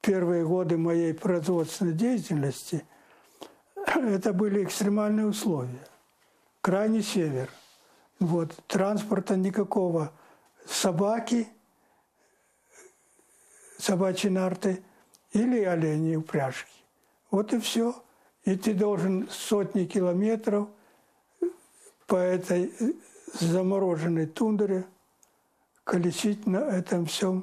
первые годы моей производственной деятельности это были экстремальные условия. Крайний север. Вот, транспорта никакого. Собаки, собачьи нарты или олени упряжки. Вот и все. И ты должен сотни километров по этой замороженной тундре колесить на этом всем